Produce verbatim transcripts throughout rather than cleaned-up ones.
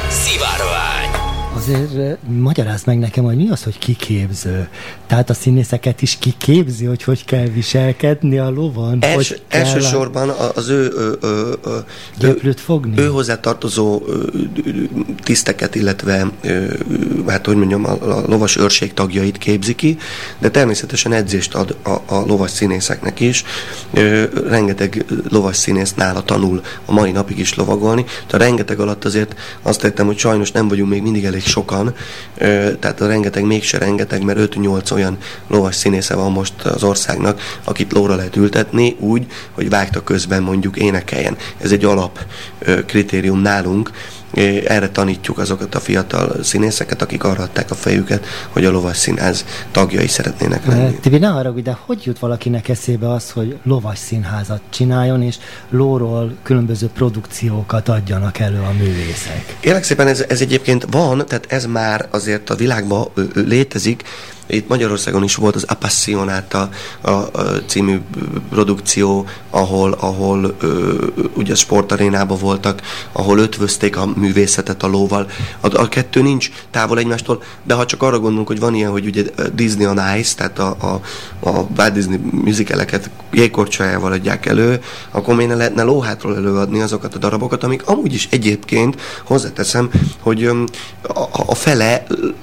Szivárvány. Azért magyarázd meg nekem, hogy mi az, hogy kiképző. Tehát a színészeket is kiképzi, hogy hogy kell viselkedni a lovon? Els, hogy kell elsősorban az ő, ő, ő, ő, fogni? ő hozzá tartozó tiszteket, illetve hát hogy mondjam, a, a lovas őrség tagjait képzi ki, de természetesen edzést ad a, a lovas színészeknek is. Rengeteg lovas színész nála tanul a mai napig is lovagolni. Tehát rengeteg alatt azért azt értem, hogy sajnos nem vagyunk még mindig elég sokan, tehát a rengeteg mégse rengeteg, mert öt-nyolc olyan lovas színésze van most az országnak, akit lóra lehet ültetni úgy, hogy vágta közben mondjuk énekeljen. Ez egy alap kritérium nálunk. Erre tanítjuk azokat a fiatal színészeket, akik arra adták a fejüket, hogy a lovas színház tagjai szeretnének lenni. Tibi, ne haragudj, de hogy jut valakinek eszébe az, hogy lovas színházat csináljon, és lóról különböző produkciókat adjanak elő a művészek? Kérlek szépen, ez, ez egyébként van, tehát ez már azért a világban létezik. Itt Magyarországon is volt az Appassionata a, a című produkció, ahol, ahol ö, ugye sportarénában voltak, ahol ötvözték a művészetet a lóval. A, a kettő nincs távol egymástól, de ha csak arra gondolunk, hogy van ilyen, hogy ugye Disney on Ice, tehát a, a, a Walt Disney musicaleket jégkorcsolyával adják elő, akkor miért ne lehetne lóhátról előadni azokat a darabokat, amik amúgy is egyébként hozzáteszem, hogy a, a fele,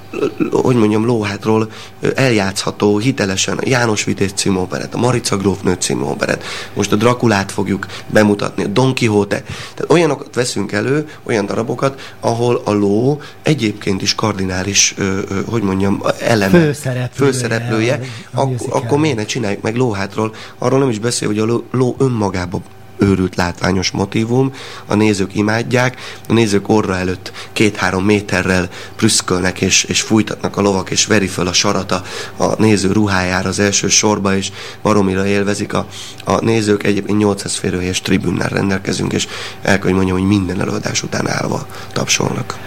hogy mondjam, lóhátról eljátszható hitelesen a János Vitéz című operett, a Marica grófnő című operett, most a Drakulát fogjuk bemutatni, a Don Quixote. Tehát olyanokat veszünk elő, olyan darabokat, ahol a ló egyébként is kardinális, ö, ö, hogy mondjam, eleme, főszereplője, főszereplője a, a ak- akkor miért ne csináljuk meg lóhátról? Arról nem is beszél, hogy a ló, ló önmagában őrült látványos motívum, a nézők imádják, a nézők orra előtt két-három méterrel prüszkölnek és, és fújtatnak a lovak, és veri föl a sarat a, a néző ruhájára az első sorba, és baromira élvezik a, a nézők. Egyébként nyolcszáz férőhelyes tribünnel rendelkezünk, és el kell, hogy mondjam, hogy minden előadás után állva tapsolnak.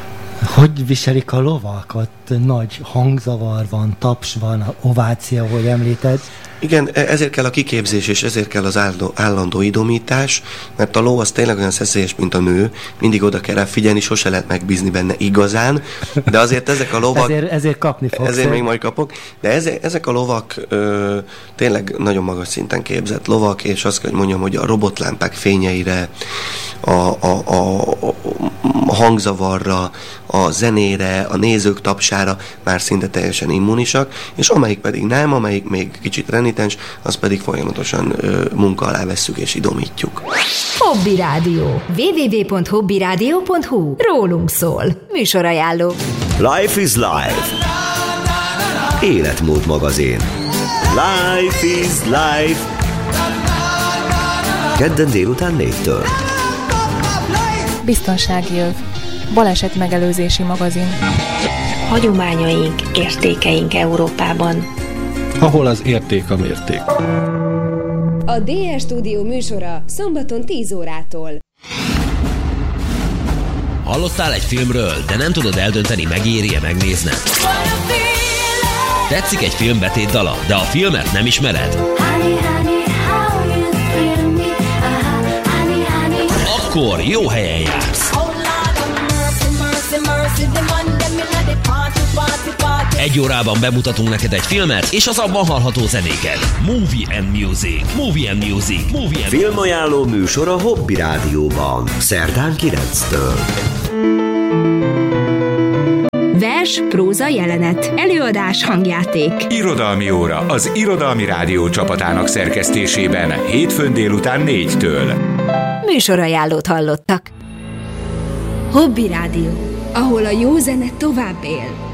Hogy viselik a lovakat? Nagy hangzavar van, taps van, ováció, ahogy említed. Igen, ezért kell a kiképzés, és ezért kell az állandó, állandó idomítás, mert a ló az tényleg olyan szeszélyes, mint a nő, mindig oda kell rá figyelni, sose lehet megbízni benne igazán, de azért ezek a lovak... ezért, ezért kapni fogsz. Ezért még majd kapok, de ezek, ezek a lovak ö, tényleg nagyon magas szinten képzett lovak, és azt kell, hogy mondjam, hogy a robotlámpák fényeire, a, a, a, a hangzavarra, a zenére, a nézők tapsára már szinte teljesen immunisak, és amelyik pedig nem, amelyik még kicsit renitens, az pedig folyamatosan ö, munka alá vesszük és idomítjuk. Hobby Rádió. double-u double-u double-u pont hobby rádió pont hu. Rólunk szól. Műsorajánló. Life is Life. Életmód magazin. Life is Life. Kedden délután négytől. Biztonsági öv. Baleset megelőzési magazin. Hagyományaink, értékeink Európában. Ahol az érték a mérték. A dé er Stúdió műsora szombaton tíz órától. Hallottál egy filmről, de nem tudod eldönteni, megéri-e megnézned? Tetszik egy film betétdala, de a filmet nem ismered? Akkor jó helyen jársz. Egy órában bemutatunk neked egy filmet, és az abban hallható zenéket. Movie and Music. Movie and Music. Movie and Filmajánló műsor a Hobby Rádióban. Szerdán kilenctől. Vers, próza, jelenet. Előadás, hangjáték. Irodalmi óra az Irodalmi Rádió csapatának szerkesztésében hétfőn délután négytől. Műsorajánlót hallottak. Hobby Rádió, ahol a jó zene tovább él.